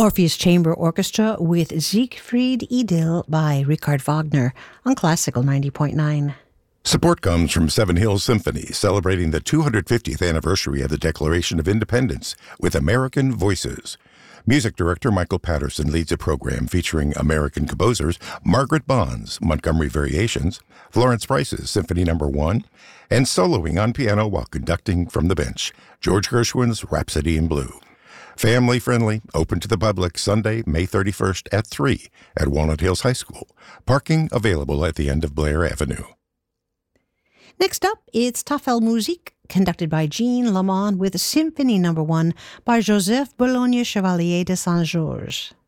Orpheus Chamber Orchestra with Siegfried Idyll by Richard Wagner on Classical 90.9. Support comes from Seven Hills Symphony, celebrating the 250th anniversary of the Declaration of Independence with American Voices. Music director Michael Patterson leads a program featuring American composers Margaret Bond's Montgomery Variations, Florence Price's Symphony No. 1, and soloing on piano while conducting from the bench, George Gershwin's Rhapsody in Blue. Family-friendly, open to the public, Sunday, May 31st at 3 at Walnut Hills High School. Parking available at the end of Blair Avenue. Next up, it's Tafelmusik, conducted by Jean Lamont with Symphony No. 1 by Joseph Boulogne Chevalier de Saint-Georges.